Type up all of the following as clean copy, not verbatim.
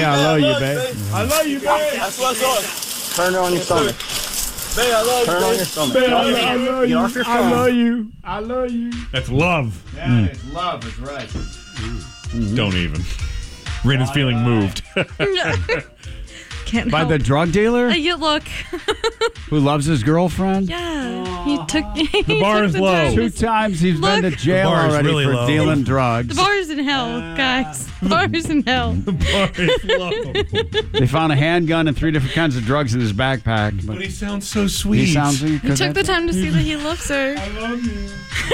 I love you, babe. I love you, babe. That's what's on. Turn it on your stomach. Babe, I love you. Turn it on your stomach. Babe, Get off your- I love Get you. off your I phone. love you. I love you. That's love. Yeah, it's love. It's right. Don't even. Rin is feeling moved. Can't By help. the drug dealer You look. who loves his girlfriend? Yeah. He took. The bar is low. 2 times he's been to Look. jail The bar is already really for low. dealing drugs. The bar's in hell, guys. The bar's in hell. The bar is low. They found a handgun and 3 different kinds of drugs in his backpack. But he sounds so sweet. He sounds like He took the time to see that he loves her. I love you.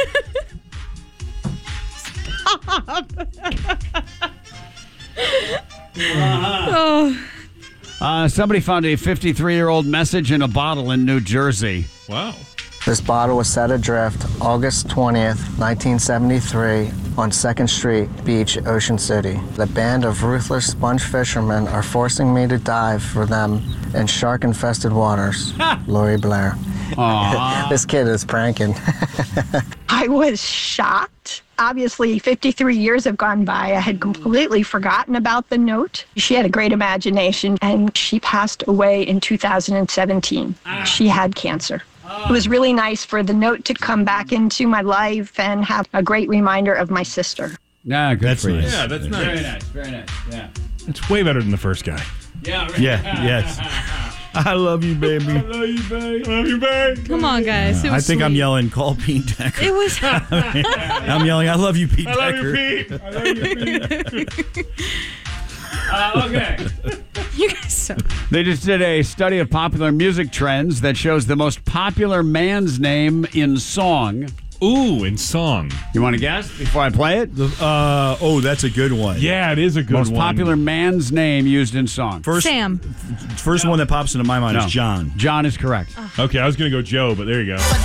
Oh, somebody found a 53-year-old message in a bottle in New Jersey. Wow. This bottle was set adrift August 20th, 1973, on 2nd Street Beach, Ocean City. The band of ruthless sponge fishermen are forcing me to dive for them in shark-infested waters. Lori Blair. Aww. This kid is pranking. I was shocked. Obviously, 53 years have gone by. I had completely forgotten about the note. She had a great imagination, and she passed away in 2017. She had cancer. It was really nice for the note to come back into my life and have a great reminder of my sister. Yeah, good That's for you. nice. Yeah, that's Very nice. nice. Very nice. Yeah. It's way better than the first guy. Yeah. Right. Yeah, yes. I love you, baby. I love you, babe. I love you, babe. come on, guys. It I was think I'm sweet. yelling, call Pete Decker. It was. I'm yelling, I love you, Pete I love Decker. you, Pete. I love you, Pete. Okay. You guys so. They just did a study of popular music trends that shows the most popular man's name in song. Ooh, in song. You want to guess before I play it? Oh, that's a good one. Yeah, it is a good Most one. popular man's name used in song. Sam. First one that pops into my mind is John. John is correct. Okay, I was going to go Joe, but there you go.